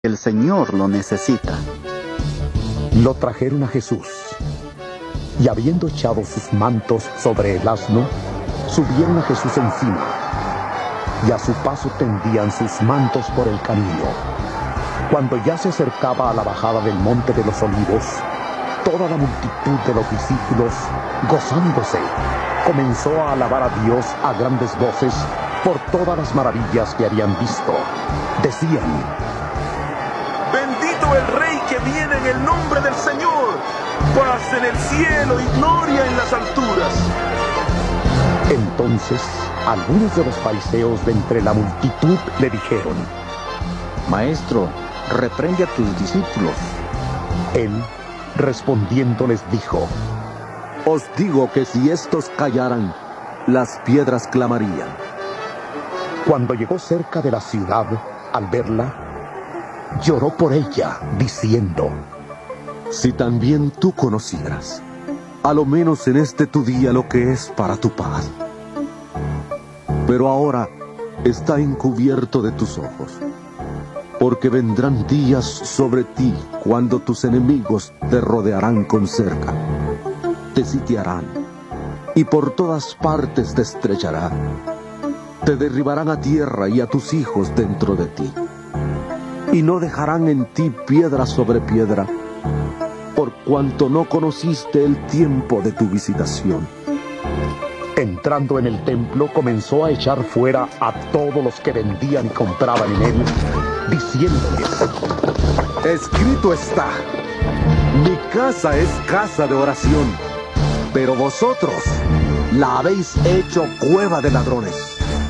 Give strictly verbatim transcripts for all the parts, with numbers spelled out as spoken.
El Señor lo necesita. Lo trajeron a Jesús, y habiendo echado sus mantos sobre el asno, subieron a Jesús encima, y a su paso tendían sus mantos por el camino. Cuando ya se acercaba a la bajada del monte de los Olivos, toda la multitud de los discípulos, gozándose, comenzó a alabar a Dios a grandes voces por todas las maravillas que habían visto. Decían: Bendito el Rey que viene en el nombre del Señor, paz en el cielo y gloria en las alturas. Entonces, algunos de los fariseos de entre la multitud le dijeron: Maestro, reprende a tus discípulos. Él, respondiendo, les dijo: Os digo que si estos callaran, las piedras clamarían. Cuando llegó cerca de la ciudad, al verla, lloró por ella, diciendo: Si también tú conocieras, a lo menos en este tu día, lo que es para tu paz. Pero ahora está encubierto de tus ojos, porque vendrán días sobre ti cuando tus enemigos te rodearán con cerca, te sitiarán, y por todas partes te estrecharán. Te derribarán a tierra y a tus hijos dentro de ti, y no dejarán en ti piedra sobre piedra, por cuanto no conociste el tiempo de tu visitación. Entrando en el templo, comenzó a echar fuera a todos los que vendían y compraban en él, diciéndoles: Escrito está: Mi casa es casa de oración, pero vosotros la habéis hecho cueva de ladrones.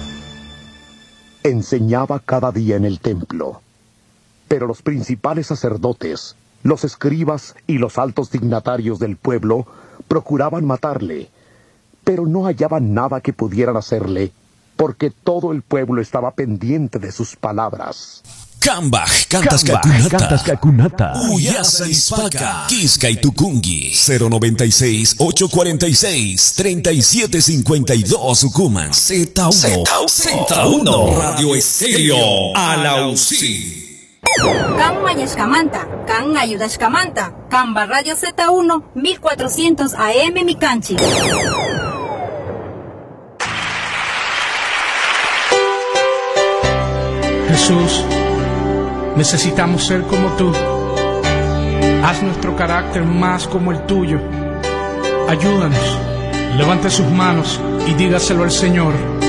Enseñaba cada día en el templo, pero los principales sacerdotes, los escribas y los altos dignatarios del pueblo procuraban matarle, pero no hallaban nada que pudieran hacerle, porque todo el pueblo estaba pendiente de sus palabras. Kambaj, Kantas Kakunata, Uyasa Ispaka, Kiskay Tukungi, cero noventa y seis, ocho cuarenta y seis, treinta y siete cincuenta y dos Ucuman, Z uno, Z uno, Radio Estéreo, Alausí. Kan Mayashkamanta, Kan Ayudashkamanta, Kamba Radio Z uno, mil cuatrocientos A M Micanchi. Jesús, necesitamos ser como tú. Haz nuestro carácter más como el tuyo. Ayúdanos. Levante sus manos y dígaselo al Señor.